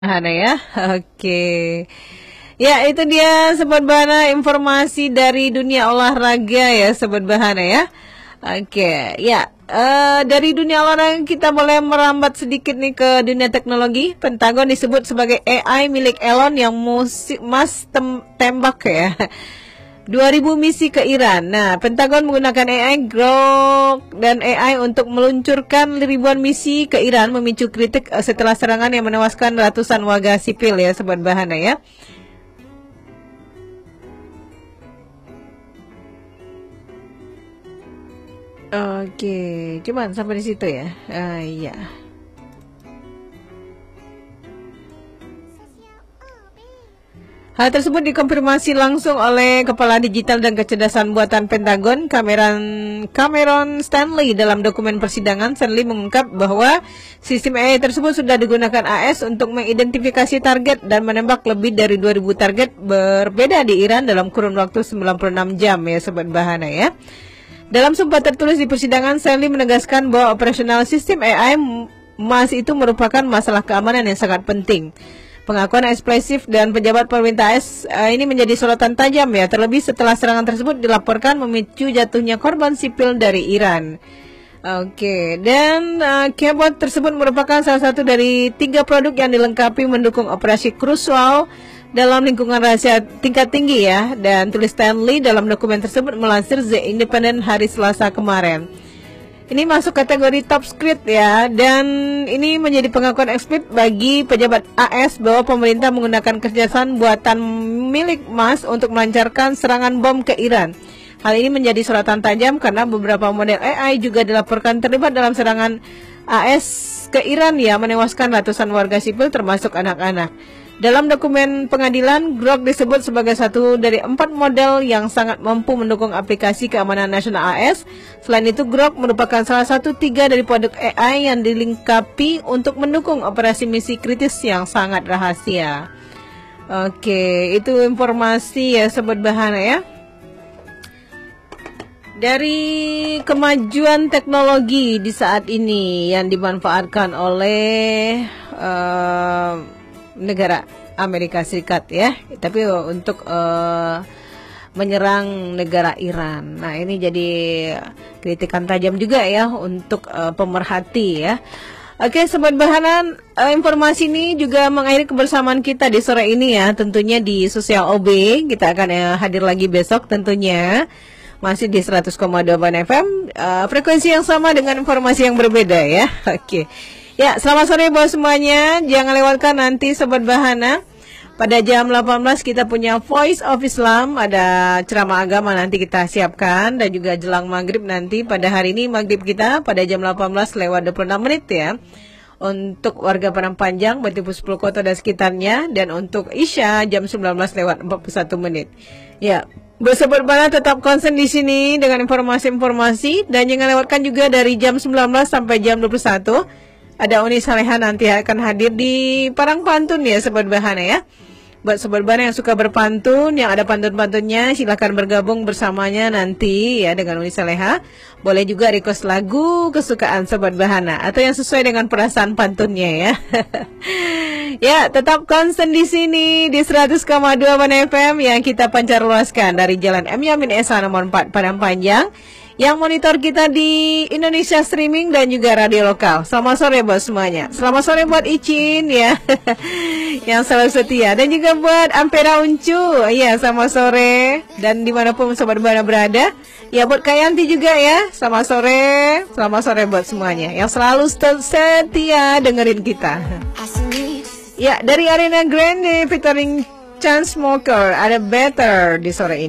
Hana ya, oke. Ya itu dia Sobat Bahana informasi dari dunia olahraga ya Sobat Bahana ya. Oke, ya dari dunia olahraga kita boleh merambat sedikit nih ke dunia teknologi. Pentagon disebut sebagai AI milik Elon yang tembak ya. 2000 misi ke Iran. Nah, Pentagon menggunakan AI Grok dan AI untuk meluncurkan ribuan misi ke Iran, memicu kritik setelah serangan yang menewaskan ratusan warga sipil ya Sobat Bahana ya. Oke, cuman sampai di situ ya. Iya. Hal tersebut dikonfirmasi langsung oleh Kepala Digital dan Kecerdasan Buatan Pentagon, Cameron Stanley. Dalam dokumen persidangan, Stanley mengungkap bahwa sistem AI tersebut sudah digunakan AS untuk mengidentifikasi target dan menembak lebih dari 2000 target berbeda di Iran dalam kurun waktu 96 jam ya Sobat Bahana ya. Dalam sumpah tertulis di persidangan, Stanley menegaskan bahwa operasional sistem AI MAS itu merupakan masalah keamanan yang sangat penting. Pengakuan eksplisit dan pejabat pemerintah AS ini menjadi sorotan tajam ya, terlebih setelah serangan tersebut dilaporkan memicu jatuhnya korban sipil dari Iran. Oke, dan keyboard tersebut merupakan salah satu dari 3 produk yang dilengkapi mendukung operasi krusial dalam lingkungan rahasia tingkat tinggi ya. Dan tulis Stanley dalam dokumen tersebut melansir The Independent hari Selasa kemarin. Ini masuk kategori top secret ya, dan ini menjadi pengakuan eksplisit bagi pejabat AS bahwa pemerintah menggunakan kerjasama buatan milik MAS untuk melancarkan serangan bom ke Iran. Hal ini menjadi sorotan tajam karena beberapa model AI juga dilaporkan terlibat dalam serangan AS ke Iran ya, menewaskan ratusan warga sipil termasuk anak-anak. Dalam dokumen pengadilan, Grok disebut sebagai satu dari 4 model yang sangat mampu mendukung aplikasi keamanan nasional AS. Selain itu, Grok merupakan salah satu 3 dari produk AI yang dilengkapi untuk mendukung operasi misi kritis yang sangat rahasia. Oke, itu informasi ya Sobat Bahana ya. Dari kemajuan teknologi di saat ini yang dimanfaatkan oleh negara Amerika Serikat ya, tapi untuk menyerang negara Iran. Nah ini jadi kritikan tajam juga ya untuk pemerhati ya. Oke Sobat Bahana, informasi ini juga mengakhiri kebersamaan kita di sore ini ya, tentunya di Sosial OB. Kita akan hadir lagi besok tentunya, masih di 100,2 FM, frekuensi yang sama dengan informasi yang berbeda ya. Oke. Ya, selamat sore buat semuanya. Jangan lewatkan nanti Sobat Bahana. Pada jam 18 kita punya Voice of Islam, ada ceramah agama nanti kita siapkan, dan juga jelang maghrib nanti pada hari ini maghrib kita pada jam 18:26 ya. Untuk warga Padang Panjang, Batipu 10 Kota dan sekitarnya, dan untuk Isya jam 19:41. Ya, Sobat Bahana tetap konsen di sini dengan informasi-informasi, dan jangan lewatkan juga dari jam 19 sampai jam 21. Ada Uni Saleha nanti akan hadir di Parang Pantun ya Sobat Bahana ya. Buat Sobat Bahana yang suka berpantun, yang ada pantun-pantunnya, silakan bergabung bersamanya nanti ya dengan Uni Saleha. Boleh juga request lagu kesukaan Sobat Bahana atau yang sesuai dengan perasaan pantunnya ya. Ya, tetap konsen di sini di 100,2 FM yang kita pancar luaskan dari Jalan M Yamin Esa nomor 4 Padang Panjang. Yang monitor kita di Indonesia Streaming dan juga radio lokal. Selamat sore buat semuanya. Selamat sore buat Icin ya, yang selalu setia. Dan juga buat Ampera Uncu, ya selamat sore. Dan dimanapun Sobat Bahana berada. Ya buat Kayanti juga ya, selamat sore. Selamat sore buat semuanya yang selalu setia dengerin kita. Ya, dari Arena Grande featuring Chainsmokers ada Better di sore ini.